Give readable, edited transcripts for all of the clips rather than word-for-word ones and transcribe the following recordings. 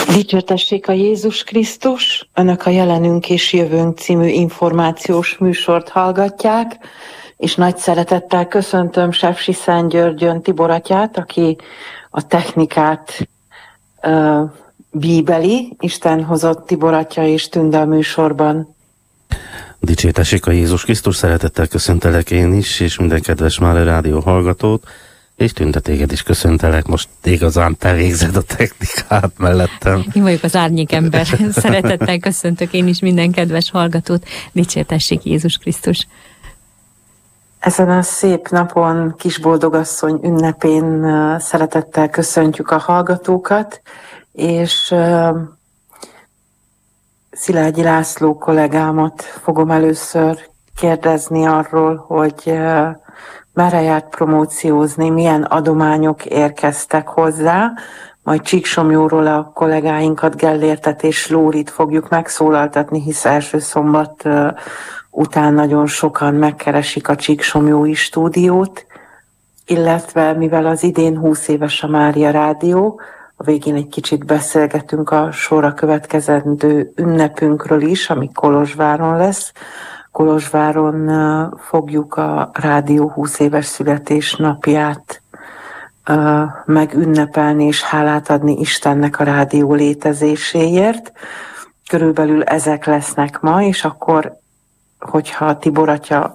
Dicsértessék a Jézus Krisztus! Önök a Jelenünk és Jövőnk című információs műsort hallgatják, és nagy szeretettel köszöntöm Sepsi Szentgyörgyön Tibor atyát, aki a technikát bíbeli. Isten hozott Tibor atya és Tünde műsorban. Dicsértessék a Jézus Krisztus, szeretettel köszöntelek én is, és minden kedves Mále Rádió hallgatót, és Tünde, téged is köszöntelek, most igazán te végzed a technikát mellettem. Én vagyok az árnyékember. Szeretettel köszöntök én is minden kedves hallgatót. Dicsértessék Jézus Krisztus. Ezen a szép napon, Kisboldogasszony ünnepén szeretettel köszöntjük a hallgatókat, és Szilágyi László kollégámat fogom először kérdezni arról, hogy merre járt promóciózni, milyen adományok érkeztek hozzá, majd Csíksomlyóról a kollégáinkat, Gellértet és Lórit fogjuk megszólaltatni, hisz első szombat után nagyon sokan megkeresik a Csíksomlyói stúdiót, illetve mivel az idén 20 éves a Mária Rádió, a végén egy kicsit beszélgetünk a sorra következendő ünnepünkről is, ami Kolozsváron lesz. Kolozsváron fogjuk a rádió 20 éves születésnapját megünnepelni és hálát adni Istennek a rádió létezéséért. Körülbelül ezek lesznek ma, és akkor, hogyha Tibor atya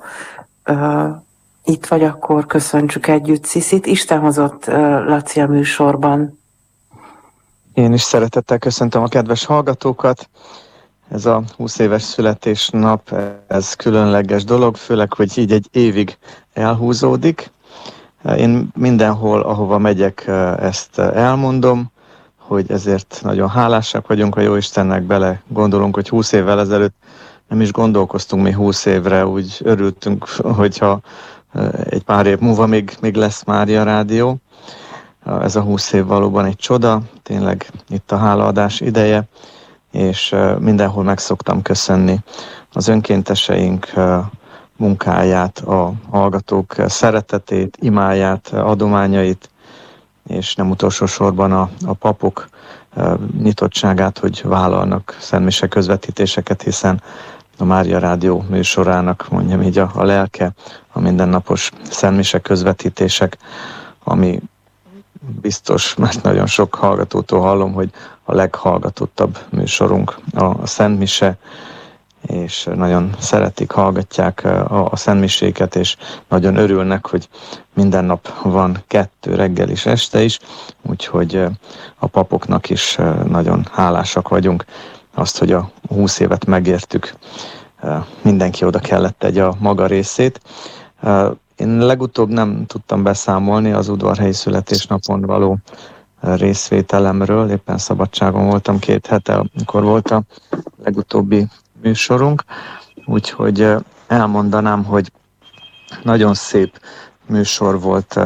itt vagy, akkor köszöntsük együtt Ciszit. Isten hozott Laci a műsorban. Én is szeretettel köszöntöm a kedves hallgatókat. Ez a 20 éves születésnap, ez különleges dolog, főleg, hogy így egy évig elhúzódik. Én mindenhol, ahova megyek, ezt elmondom, hogy ezért nagyon hálásak vagyunk a Jóistennek, bele gondolunk, hogy 20 évvel ezelőtt nem is gondolkoztunk mi 20 évre, úgy örültünk, hogyha egy pár év múlva még lesz Mária Rádió. Ez a 20 év valóban egy csoda, tényleg itt a hálaadás ideje, és mindenhol meg szoktam köszönni az önkénteseink munkáját, a hallgatók szeretetét, imáját, adományait, és nem utolsó sorban a papok nyitottságát, hogy vállalnak szentmise közvetítéseket, hiszen a Mária Rádió műsorának, mondjam így, a lelke, a mindennapos szentmise közvetítések, ami biztos, mert nagyon sok hallgatótól hallom, hogy a leghallgatottabb műsorunk a szentmise, és nagyon szeretik, hallgatják a szentmiséket, és nagyon örülnek, hogy minden nap van 2 reggel is, este is, úgyhogy a papoknak is nagyon hálásak vagyunk azt, hogy a 20 évet megértük. Mindenki oda kellett tegye a maga részét. Én legutóbb nem tudtam beszámolni az udvarhelyi születésnapon való részvételemről, éppen szabadságon voltam 2 hete, amikor volt a legutóbbi műsorunk, úgyhogy elmondanám, hogy nagyon szép műsor volt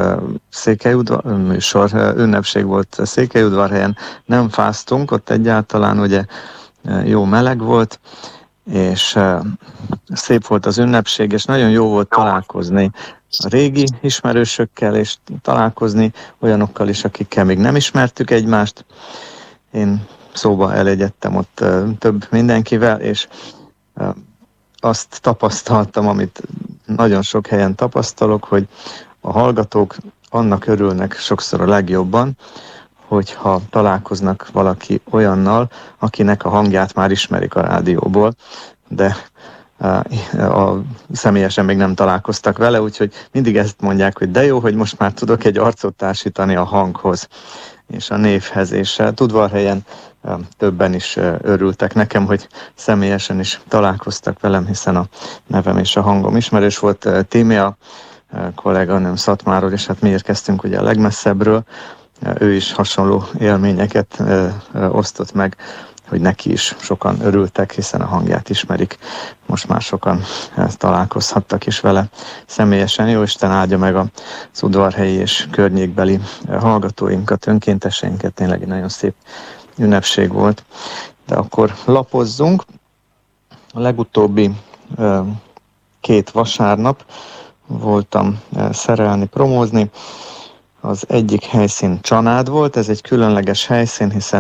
ünnepség volt Székelyudvarhelyen, nem fáztunk, ott egyáltalán ugye jó meleg volt, és szép volt az ünnepség, és nagyon jó volt találkozni a régi ismerősökkel, és találkozni olyanokkal is, akikkel még nem ismertük egymást. Én szóba elegyedtem ott több mindenkivel, és azt tapasztaltam, amit nagyon sok helyen tapasztalok, hogy a hallgatók annak örülnek sokszor a legjobban, hogyha találkoznak valaki olyannal, akinek a hangját már ismerik a rádióból, de személyesen még nem találkoztak vele, úgyhogy mindig ezt mondják, hogy de jó, hogy most már tudok egy arcot társítani a hanghoz és a névhez, és Udvarhelyen többen is örültek nekem, hogy személyesen is találkoztak velem, hiszen a nevem és a hangom ismerős volt. Tímea kolléganőm Szatmáról, és hát mi érkeztünk ugye a legmesszebbről, ő is hasonló élményeket osztott meg, hogy neki is sokan örültek, hiszen a hangját ismerik. Most már sokan találkozhattak is vele személyesen. Jó Isten áldja meg az udvarhelyi és környékbeli hallgatóinkat, önkénteseinket, tényleg egy nagyon szép ünnepség volt. De akkor lapozzunk. A legutóbbi 2 vasárnap voltam szerelni, promózni. Az egyik helyszín Csanád volt, ez egy különleges helyszín, hiszen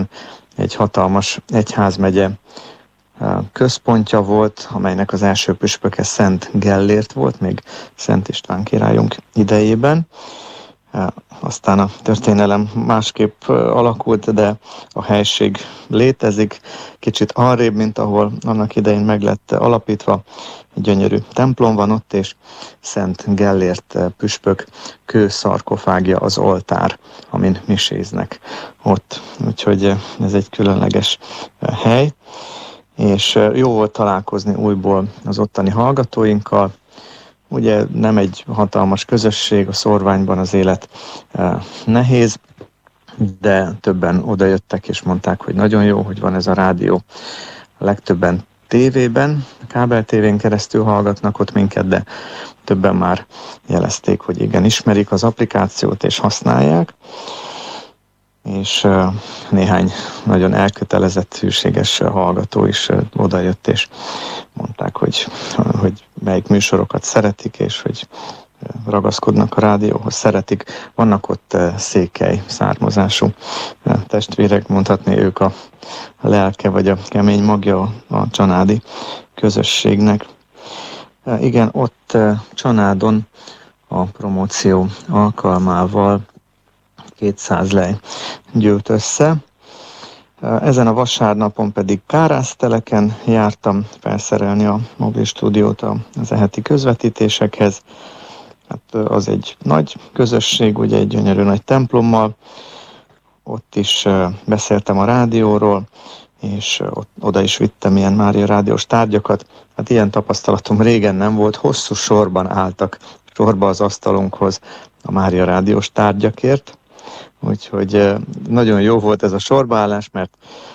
egy hatalmas egyházmegye központja volt, amelynek az első püspöke Szent Gellért volt, még Szent István királyunk idejében. Aztán a történelem másképp alakult, de a helység létezik, kicsit arrébb, mint ahol annak idején meg lett alapítva. Egy gyönyörű templom van ott, és Szent Gellért püspök kőszarkofágja az oltár, amin miséznek ott. Úgyhogy ez egy különleges hely, és jó volt találkozni újból az ottani hallgatóinkkal. Ugye nem egy hatalmas közösség, a szórványban az élet nehéz, de többen odajöttek és mondták, hogy nagyon jó, hogy van ez a rádió. A legtöbben tévében, kábel tévén keresztül hallgatnak ott minket, de többen már jelezték, hogy igen, ismerik az applikációt és használják. És néhány nagyon elkötelezett, hűséges hallgató is odajött, és mondták, hogy melyik műsorokat szeretik, és hogy ragaszkodnak a rádióhoz, szeretik. Vannak ott székely származású testvérek, mondhatni ők a lelke, vagy a kemény magja a csanádi közösségnek. Igen, ott Csanádon a promóció alkalmával 200 lej gyűlt össze. Ezen a vasárnapon pedig Kárászteleken jártam felszerelni a mobil stúdiót az heti közvetítésekhez. Hát az egy nagy közösség, ugye egy gyönyörű nagy templommal. Ott is beszéltem a rádióról, és oda is vittem ilyen Mária rádiós tárgyakat. Hát ilyen tapasztalatom régen nem volt, hosszú sorban álltak sorba az asztalunkhoz a Mária rádiós tárgyakért. Úgyhogy nagyon jó volt ez a sorbaállás, mert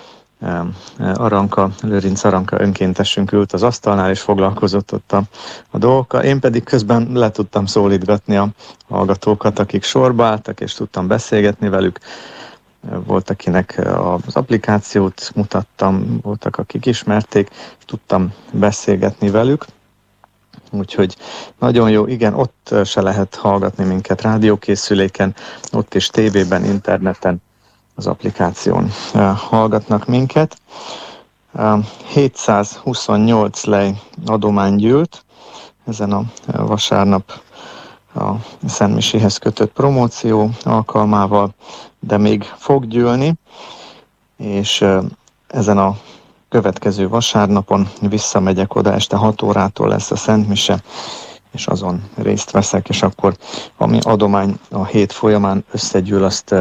Lőrinc Aranka önkéntesünk ült az asztalnál, és foglalkozott ott a dolgokkal. Én pedig közben le tudtam szólítgatni a hallgatókat, akik sorba álltak, és tudtam beszélgetni velük. Volt, akinek az applikációt mutattam, voltak, akik ismerték, és tudtam beszélgetni velük. Úgyhogy nagyon jó, igen, ott se lehet hallgatni minket rádiókészüléken, ott is tévében, interneten, az applikáción hallgatnak minket. 728 lej adomány gyűlt ezen a vasárnap a Szentmiséhez kötött promóció alkalmával, de még fog gyűlni, és ezen a következő vasárnapon visszamegyek oda, este 6 órától lesz a Szentmise, és azon részt veszek, és akkor ami adomány a hét folyamán összegyűl, azt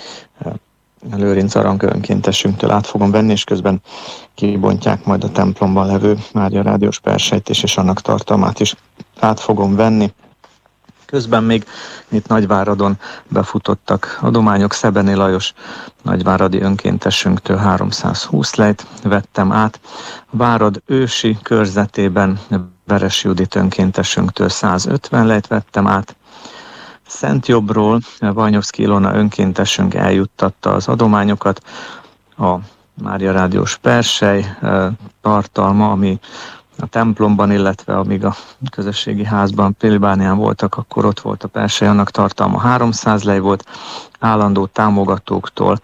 Lőrinc Aranka önkéntesünktől át fogom venni, és közben kibontják majd a templomban levő Mária rádiós persejtés, és annak tartalmát is át fogom venni. Közben még itt Nagyváradon befutottak adományok. Szebeni Lajos nagyváradi önkéntesünktől 320 lejt vettem át. Várad ősi körzetében Veres Judit önkéntesünktől 150 lejt vettem át. Szentjobbról Vajnyovszki Ilona önkéntesünk eljuttatta az adományokat. A Mária rádiós persely tartalma, ami a templomban, illetve amíg a közösségi házban Pilibánián voltak, akkor ott volt a persely, annak tartalma 300 lej volt, állandó támogatóktól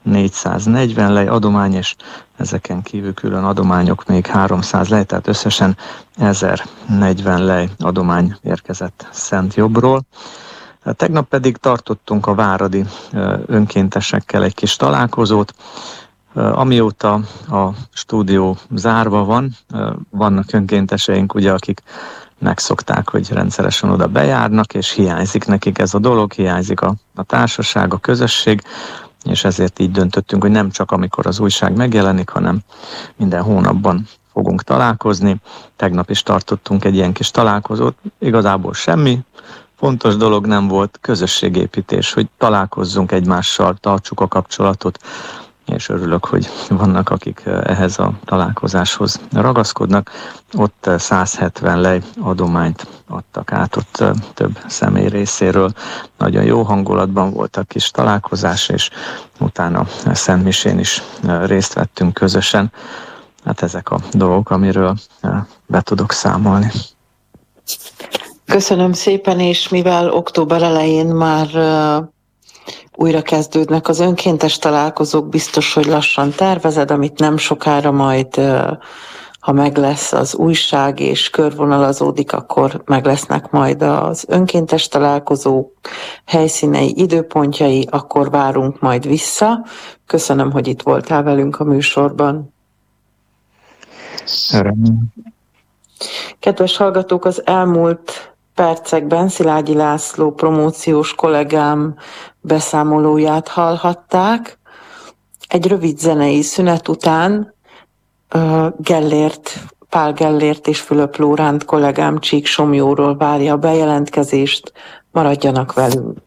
440 lej adomány, és ezeken kívül külön adományok még 300 lej, tehát összesen 1040 lej adomány érkezett Szentjobbról. Tegnap pedig tartottunk a váradi önkéntesekkel egy kis találkozót. Amióta a stúdió zárva van, vannak önkénteseink, ugye, akik megszokták, hogy rendszeresen oda bejárnak, és hiányzik nekik ez a dolog, hiányzik a társaság, a közösség, és ezért így döntöttünk, hogy nem csak amikor az újság megjelenik, hanem minden hónapban fogunk találkozni. Tegnap is tartottunk egy ilyen kis találkozót, igazából semmi fontos dolog nem volt, közösségépítés, hogy találkozzunk egymással, tartsuk a kapcsolatot, és örülök, hogy vannak, akik ehhez a találkozáshoz ragaszkodnak. Ott 170 lej adományt adtak át ott több személy részéről. Nagyon jó hangulatban volt a kis találkozás, és utána Szentmisén is részt vettünk közösen. Hát ezek a dolgok, amiről be tudok számolni. Köszönöm szépen, és mivel október elején már újra kezdődnek az önkéntes találkozók, biztos, hogy lassan tervezed, amit nem sokára majd, ha meg lesz az újság és körvonalazódik, akkor meg lesznek majd az önkéntes találkozók helyszínei, időpontjai, akkor várunk majd vissza. Köszönöm, hogy itt voltál velünk a műsorban. Öröm. Kedves hallgatók, az elmúlt percekben Szilágyi László promóciós kollégám beszámolóját hallhatták. Egy rövid zenei szünet után Pál Gellért és Fülöp Lóránt kollégám Csíksomjóról várja a bejelentkezést. Maradjanak velünk!